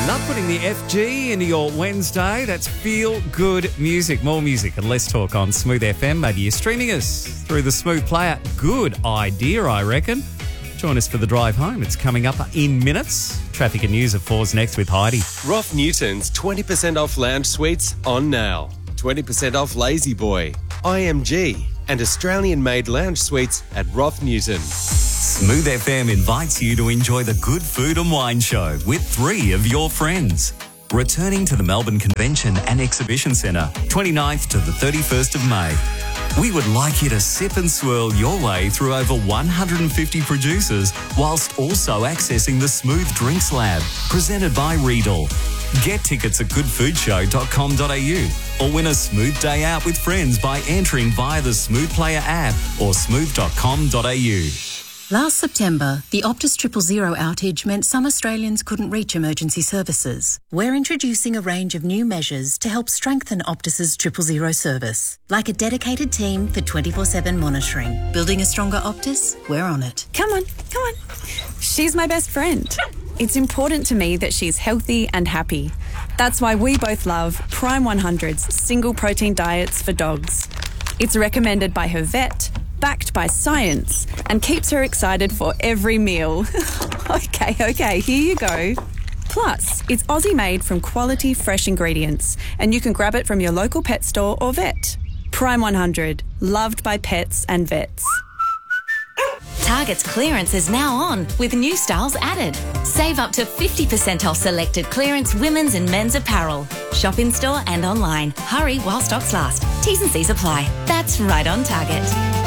Not putting the FG into your Wednesday. That's feel good music. More music and less talk on Smooth FM. Maybe you're streaming us through the Smooth player. Good idea, I reckon. Join us for the drive home. It's coming up in minutes. Traffic and news at 4's next with Heidi. Roth Newton's 20% off lounge suites on now. 20% off Lazy Boy, IMG and Australian-made lounge suites at Roth Newton. Smooth FM invites you to enjoy the Good Food and Wine Show with 3 of your friends. Returning to the Melbourne Convention and Exhibition Centre, 29th to the 31st of May. We would like you to sip and swirl your way through over 150 producers whilst also accessing the Smooth Drinks Lab, presented by Riedel. Get tickets at goodfoodshow.com.au or win a smooth day out with friends by entering via the Smooth Player app or smooth.com.au. Last September, the Optus 000 outage meant some Australians couldn't reach emergency services. We're introducing a range of new measures to help strengthen Optus's 000 service, like a dedicated team for 24/7 monitoring. Building a stronger Optus? We're on it. Come on. She's my best friend. It's important to me that she's healthy and happy. That's why we both love Prime 100's single protein diets for dogs. It's recommended by her vet, backed by science, and keeps her excited for every meal. Okay, here you go. Plus, it's Aussie made from quality fresh ingredients, and you can grab it from your local pet store or vet. Prime 100, loved by pets and vets. Target's clearance is now on with new styles added. Save up to 50% off selected clearance women's and men's apparel. Shop in store and online. Hurry while stocks last. T's and C's apply. That's right on Target.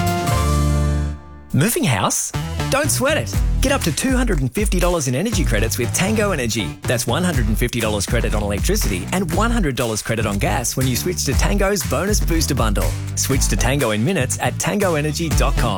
Moving house? Don't sweat it. Get up to $250 in energy credits with Tango Energy. That's $150 credit on electricity and $100 credit on gas when you switch to Tango's Bonus Booster Bundle. Switch to Tango in minutes at tangoenergy.com.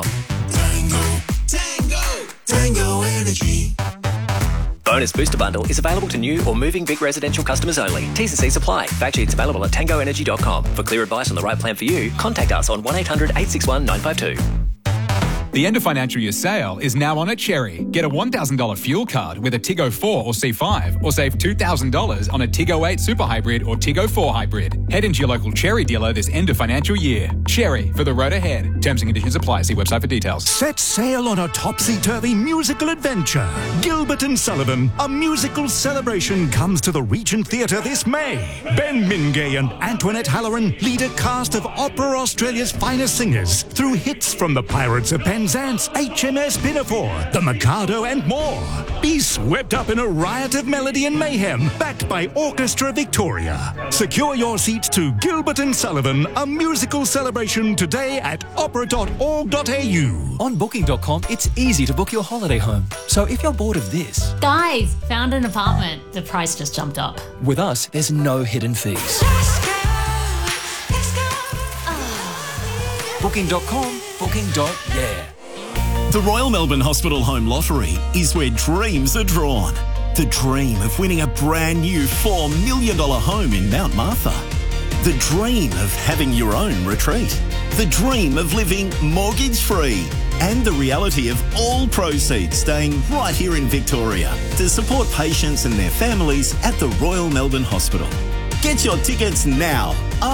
Tango Energy. Bonus Booster Bundle is available to new or moving big residential customers only. T's and C's apply. Fact sheets available at tangoenergy.com. For clear advice on the right plan for you, contact us on 1800 861 952. The end of financial year sale is now on at Cherry. Get a $1,000 fuel card with a Tiggo 4 or C5 or save $2,000 on a Tiggo 8 Super Hybrid or Tiggo 4 Hybrid. Head into your local Cherry dealer this end of financial year. Cherry, for the road ahead. Terms and conditions apply. See website for details. Set sail on a topsy-turvy musical adventure. Gilbert and Sullivan, a musical celebration, comes to the Regent Theatre this May. Ben Mingay and Antoinette Halloran lead a cast of Opera Australia's finest singers through hits from the Pirates of Penzance, HMS Pinafore, The Mikado and more. Be swept up in a riot of melody and mayhem, backed by Orchestra Victoria. Secure your seats to Gilbert and Sullivan, a musical celebration today at opera.org.au. On Booking.com, it's easy to book your holiday home. So if you're bored of this... Guys, found an apartment. The price just jumped up. With us, there's no hidden fees. Booking.com, booking.yeah. The Royal Melbourne Hospital Home Lottery is where dreams are drawn. The dream of winning a brand new $4 million home in Mount Martha. The dream of having your own retreat. The dream of living mortgage-free. And the reality of all proceeds staying right here in Victoria to support patients and their families at the Royal Melbourne Hospital. Get your tickets now.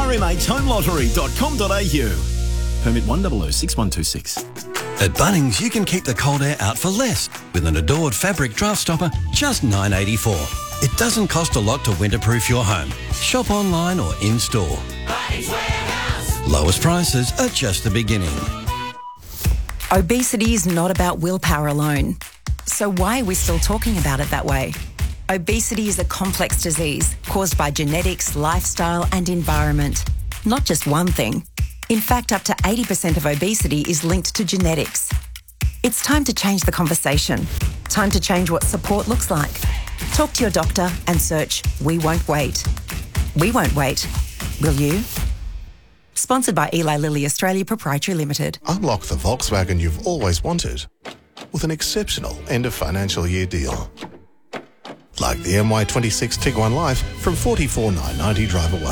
rmhlottery.com.au. Permit 1006126. At Bunnings, you can keep the cold air out for less with an Adored fabric draft stopper, just $9.84. It doesn't cost a lot to winterproof your home. Shop online or in-store. Lowest prices are just the beginning. Obesity is not about willpower alone. So why are we still talking about it that way? Obesity is a complex disease caused by genetics, lifestyle and environment. Not just one thing. In fact, up to 80% of obesity is linked to genetics. It's time to change the conversation. Time to change what support looks like. Talk to your doctor and search We Won't Wait. We won't wait. Will you? Sponsored by Eli Lilly Australia Proprietary Limited. Unlock the Volkswagen you've always wanted with an exceptional end of financial year deal. Like the MY26 Tiguan Life from $44,990 drive away.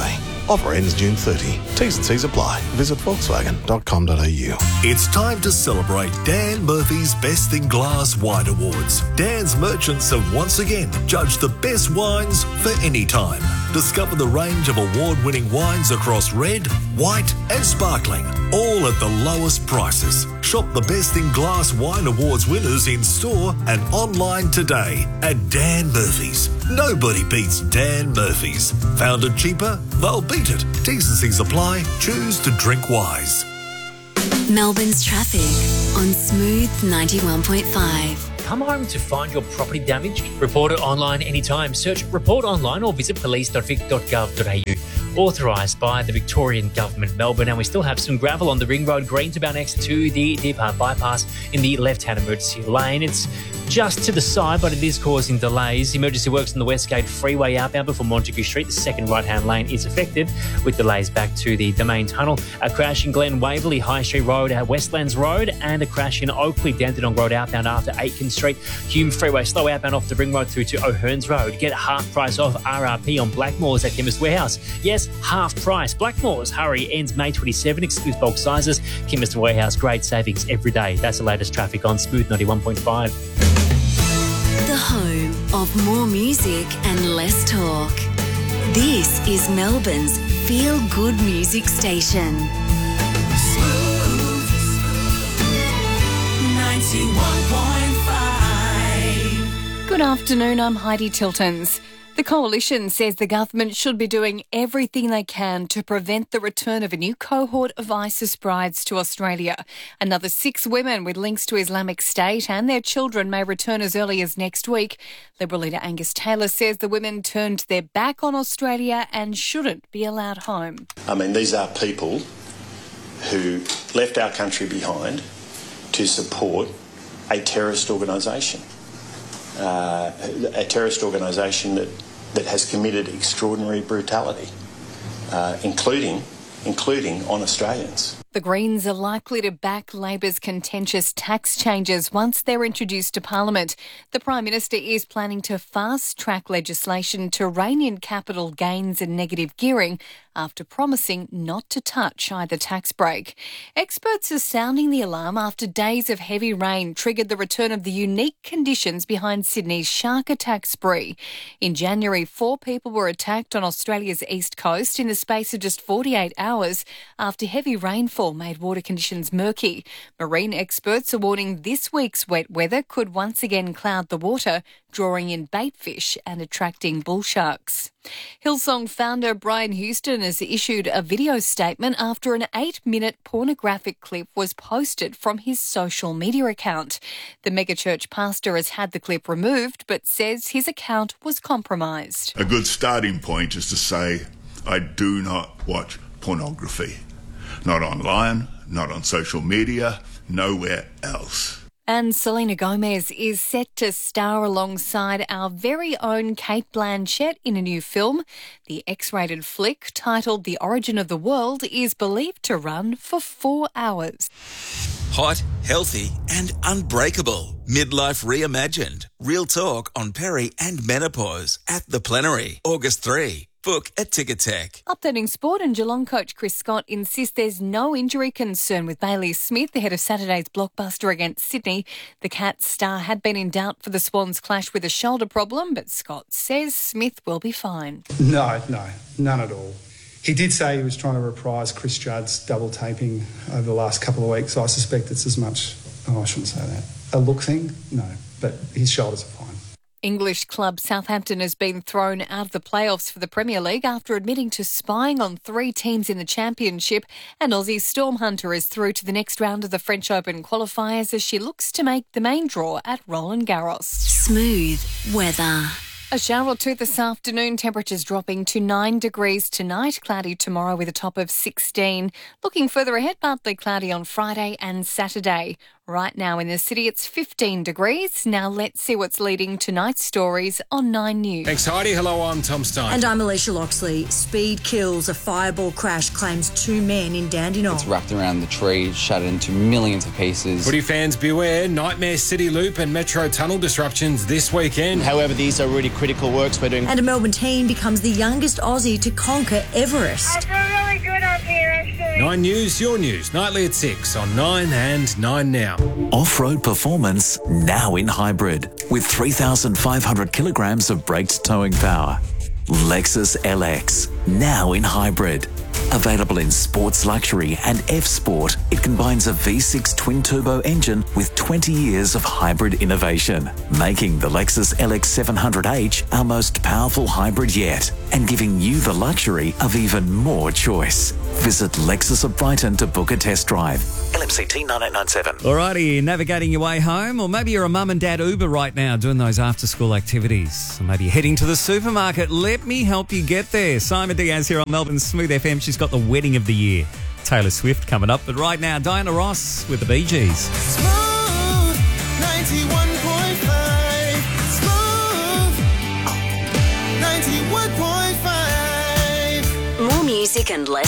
Offer ends June 30. T's and C's apply. Visit Volkswagen.com.au. It's time to celebrate Dan Murphy's Best in Glass Wine Awards. Dan's merchants have once again judged the best wines for any time. Discover the range of award-winning wines across red, white and sparkling, all at the lowest prices. Shop the Best in Glass Wine Awards winners in store and online today at Dan Murphy's. Nobody beats Dan Murphy's. Found it cheaper? They'll beat it. T's and C's apply. Choose to drink wise. Melbourne's traffic on Smooth 91.5. Come home to find your property damaged? Report it online anytime. Search Report Online or visit police.vic.gov.au. Authorised by the Victorian Government, Melbourne. And we still have some gravel on the Ring Road, Greentown next to the Deer Park bypass in the left-hand emergency lane. It's just to the side, but it is causing delays. Emergency works on the Westgate Freeway outbound before Montague Street. The second right-hand lane is affected, with delays back to the main tunnel. A crash in Glen Waverley, High Street Road at Westlands Road, and a crash in Oakley, Dandenong Road outbound after Aitken Street. Hume Freeway slow outbound off the Ring Road through to O'Hearns Road. Get half price off RRP on Blackmores at Chemist Warehouse. Yes, half price. Blackmores, hurry, ends May 27. Exclusive bulk sizes. Chemist Warehouse, great savings every day. That's the latest traffic on Smooth 91.5. The home of more music and less talk. This is Melbourne's feel-good music station. Smooth 91.5. Good afternoon, I'm Heidi Tiltons. The Coalition says the government should be doing everything they can to prevent the return of a new cohort of ISIS brides to Australia. Another 6 women with links to Islamic State and their children may return as early as next week. Liberal leader Angus Taylor says the women turned their back on Australia and shouldn't be allowed home. I mean, these are people who left our country behind to support a terrorist organisation. A terrorist organisation that has committed extraordinary brutality, including on Australians. The Greens are likely to back Labor's contentious tax changes once they're introduced to Parliament. The Prime Minister is planning to fast-track legislation to rein in capital gains and negative gearing after promising not to touch either tax break. Experts are sounding the alarm after days of heavy rain triggered the return of the unique conditions behind Sydney's shark attack spree. In January, 4 people were attacked on Australia's east coast in the space of just 48 hours after heavy rainfall made water conditions murky. Marine experts are warning this week's wet weather could once again cloud the water, drawing in bait fish and attracting bull sharks. Hillsong founder Brian Houston has issued a video statement after an 8-minute pornographic clip was posted from his social media account. The megachurch pastor has had the clip removed but says his account was compromised. A good starting point is to say, I do not watch pornography. Not online, not on social media, nowhere else. And Selena Gomez is set to star alongside our very own Cate Blanchett in a new film. The X-rated flick, titled The Origin of the World, is believed to run for 4 hours. Hot, healthy and unbreakable. Midlife reimagined. Real talk on peri and menopause at The Plenary, August 3. Book at Ticketek. Updating sport, and Geelong coach Chris Scott insists there's no injury concern with Bailey Smith ahead of Saturday's blockbuster against Sydney. The Cats star had been in doubt for the Swans' clash with a shoulder problem, but Scott says Smith will be fine. No, none at all. He did say he was trying to reprise Chris Judd's double taping over the last couple of weeks. I suspect it's as much, I shouldn't say that, a look thing? No, but his shoulders are fine. English club Southampton has been thrown out of the playoffs for the Premier League after admitting to spying on 3 teams in the Championship, and Aussie Storm Hunter is through to the next round of the French Open qualifiers as she looks to make the main draw at Roland Garros. Smooth weather. A shower or two this afternoon, temperatures dropping to 9 degrees tonight, cloudy tomorrow with a top of 16. Looking further ahead, partly cloudy on Friday and Saturday. Right now in the city, it's 15 degrees. Now let's see what's leading tonight's stories on 9 News. Thanks, Heidi. Hello, I'm Tom Stein. And I'm Alicia Loxley. Speed kills. A fireball crash claims 2 men in Dandenong. It's wrapped around the tree, shattered into millions of pieces. Footy fans beware, Nightmare City Loop and Metro Tunnel disruptions this weekend. However, these are really critical works we're doing. And a Melbourne teen becomes the youngest Aussie to conquer Everest. I feel really good up here, actually. 9 News, your news, nightly at 6 on 9 and 9 Now. Off-road performance now in hybrid with 3,500 kilograms of braked towing power. Lexus LX now in hybrid. Available in Sports Luxury and F-Sport, it combines a V6 twin-turbo engine with 20 years of hybrid innovation, making the Lexus LX 700H our most powerful hybrid yet and giving you the luxury of even more choice. Visit Lexus of Brighton to book a test drive. LMCT 9897. Alrighty, navigating your way home, or maybe you're a mum and dad Uber right now doing those after-school activities. Or maybe you're heading to the supermarket. Let me help you get there. Simon Diaz here on Melbourne's Smooth FM. She's got the wedding of the year. Taylor Swift coming up. But right now, Diana Ross with the Bee Gees. Smooth 91.5. Smooth 91.5. More music and less